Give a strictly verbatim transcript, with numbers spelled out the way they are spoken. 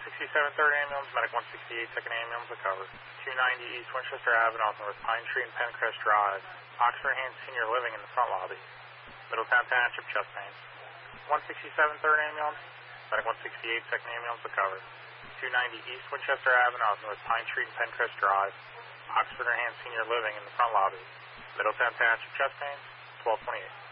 sixty-seven third Ambulance, Medic one sixty-eight second Ambulance recovered. two ninety East Winchester Avenue, North Pine Street and Pencrest Drive. Oxford Hand Senior Living in the front lobby. Middletown Township, chest pain. one sixty-seven third Ambulance, Medic one sixty-eight second Ambulance recovered. two ninety East Winchester Avenue, North Pine Street and Pencrest Drive. Oxford Hand Senior Living in the front lobby. Middletown Township, chest pain, twelve twenty-eight.